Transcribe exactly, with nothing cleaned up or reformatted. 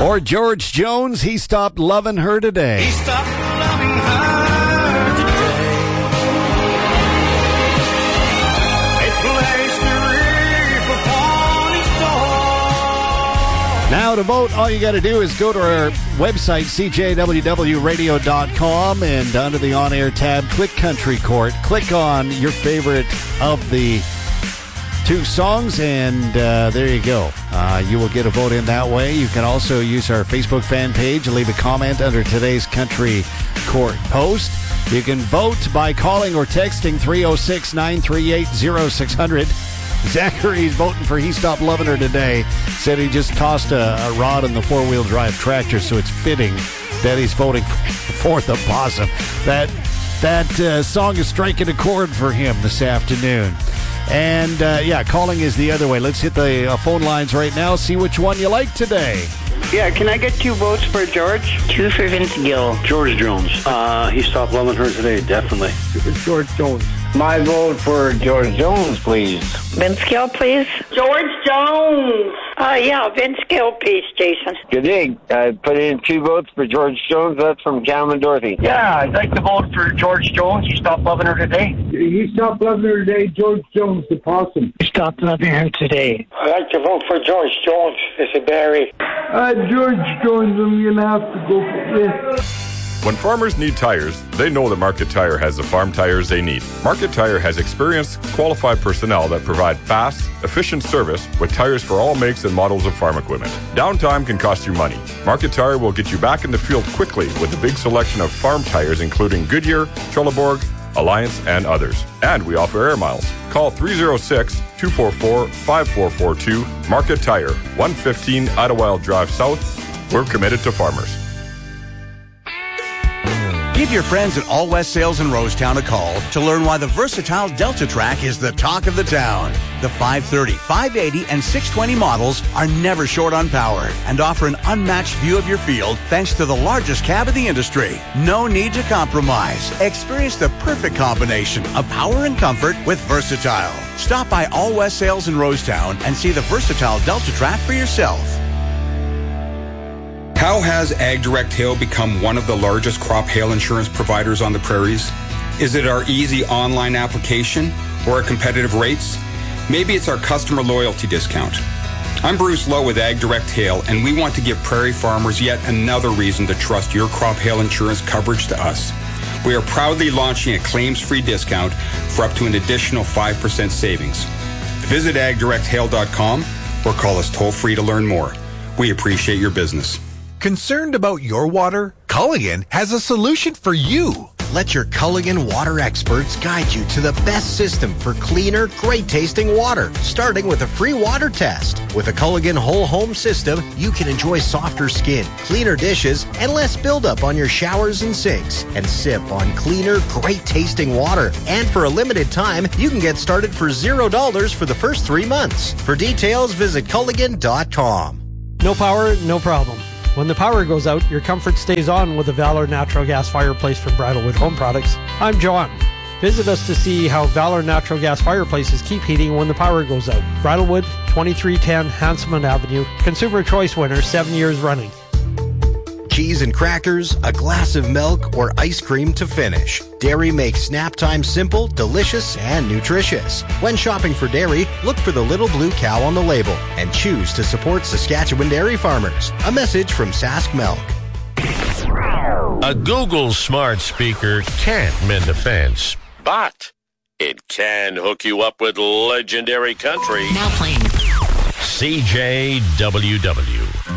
Or George Jones, He Stopped Loving Her Today. He stopped loving her today. They placed the wreath upon his door. Now to vote, all you got to do is go to our website, c j w w radio dot com, and under the on-air tab, click Country Court. Click on your favorite of the two songs, and uh, there you go. Uh, you will get a vote in that way. You can also use our Facebook fan page and leave a comment under today's Country Court post. You can vote by calling or texting three oh six, nine three eight, oh six hundred. Zachary's voting for He Stopped Loving Her Today. Said he just tossed a, a rod in the four-wheel drive tractor, so it's fitting that he's voting for the possum. That, that uh, song is striking a chord for him this afternoon. And, uh, yeah, calling is the other way. Let's hit the uh, phone lines right now, see which one you like today. Yeah, can I get two votes for George? Two for Vince Gill. George Jones. Uh, he stopped loving her today, definitely. George Jones. My vote for George Jones, please. Vince Gill, please. George Jones. Uh, yeah, Vince Gill, please, Jason. Good day. I put in two votes for George Jones. That's from Cam and Dorothy. Yeah, I'd like to vote for George Jones. He stopped loving her today. He stopped loving her today. George Jones, the possum. He stopped loving her today. I'd like to vote for George Jones. It's a Barry. Uh, George Jones, I'm going to have to go for this. When farmers need tires, they know that Market Tire has the farm tires they need. Market Tire has experienced, qualified personnel that provide fast, efficient service with tires for all makes and models of farm equipment. Downtime can cost you money. Market Tire will get you back in the field quickly with a big selection of farm tires including Goodyear, Trelleborg, Alliance, and others. And we offer air miles. Call three oh six, two four four, five four four two. Market Tire, one fifteen Idlewild Drive South. We're committed to farmers. Give your friends at All West Sales in Rosetown a call to learn why the versatile Delta Track is the talk of the town. The five thirty, five eighty, and six twenty models are never short on power and offer an unmatched view of your field thanks to the largest cab in the industry. No need to compromise. Experience the perfect combination of power and comfort with Versatile. Stop by All West Sales in Rosetown and see the versatile Delta Track for yourself. How has AgDirect Hail become one of the largest crop hail insurance providers on the prairies? Is it our easy online application or our competitive rates? Maybe it's our customer loyalty discount. I'm Bruce Lowe with AgDirect Hail, and we want to give prairie farmers yet another reason to trust your crop hail insurance coverage to us. We are proudly launching a claims-free discount for up to an additional five percent savings. Visit ag direct hail dot com or call us toll-free to learn more. We appreciate your business. Concerned about your water? Culligan has a solution for you. Let your Culligan water experts guide you to the best system for cleaner, great-tasting water, starting with a free water test. With a Culligan whole home system, you can enjoy softer skin, cleaner dishes, and less buildup on your showers and sinks, and sip on cleaner, great-tasting water. And for a limited time, you can get started for zero dollars for the first three months. For details, visit Culligan dot com. No power, no problem. When the power goes out, your comfort stays on with a Valor Natural Gas Fireplace from Bridalwood Home Products. I'm John. Visit us to see how Valor Natural Gas Fireplaces keep heating when the power goes out. Bridalwood, twenty-three ten Hanselman Avenue. Consumer Choice winner, seven years running. Cheese and crackers, a glass of milk, or ice cream to finish. Dairy makes snap time simple, delicious, and nutritious. When shopping for dairy, look for the little blue cow on the label and choose to support Saskatchewan dairy farmers. A message from Sask Milk. A Google smart speaker can't mend a fence, but it can hook you up with legendary country. Now playing C J W W.